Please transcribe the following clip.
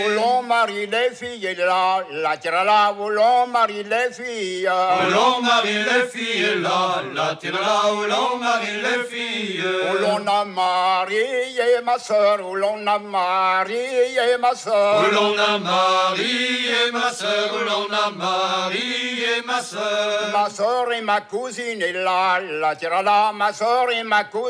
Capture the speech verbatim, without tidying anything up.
Où l'on marie les filles et là, la tira là, où l'on marie les filles. Où l'on marie les filles là, la tira là, où l'on marie les filles. Où l'on a marié ma soeur, où l'on a marié ma soeur. Où l'on a marié ma soeur, où l'on a marié ma soeur. Ma soeur et ma cousine et là, la tira là, ma soeur et ma cousine.